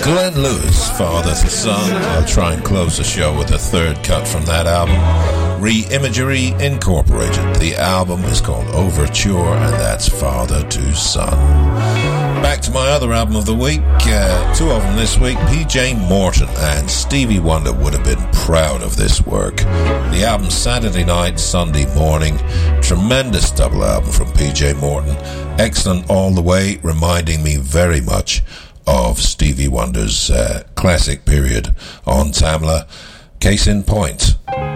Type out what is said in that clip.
Glenn Lewis, Father to Son. I'll try and close the show with a third cut from that album, Re-Imagery Incorporated. The album is called Overture, and that's Father to Son. Back to my other album of the week, two of them this week. PJ Morton and Stevie Wonder would have been proud of this work. The album Saturday Night, Sunday Morning. Tremendous double album from PJ Morton. Excellent all the way, reminding me very much of Stevie Wonder's classic period on Tamla. Case in point.